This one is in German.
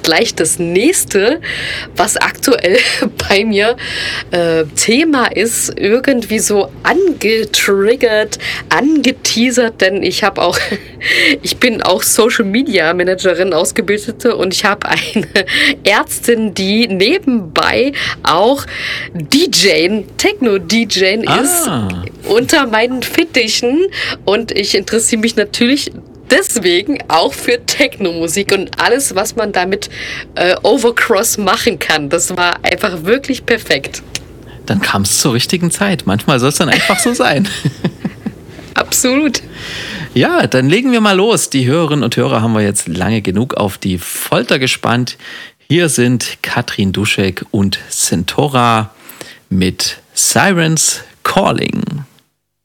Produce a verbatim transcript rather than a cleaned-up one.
gleich das nächste, was aktuell bei mir äh, Thema ist, irgendwie so angetriggert, angeteasert, denn ich habe auch, ich bin auch Social Media Managerin, Ausgebildete, und ich habe eine Ärztin, die nebenbei auch D J, Techno-D J Ah. ist, unter meinen Fittichen, und ich interessiere mich natürlich deswegen auch für Techno-Musik und alles, was man damit äh, overcross machen kann. Das war einfach wirklich perfekt. Dann kam es zur richtigen Zeit. Manchmal soll es dann einfach so sein. Absolut. Ja, dann legen wir mal los. Die Hörerinnen und Hörer haben wir jetzt lange genug auf die Folter gespannt. Hier sind Katrin Duschek und Centora mit Sirens Calling.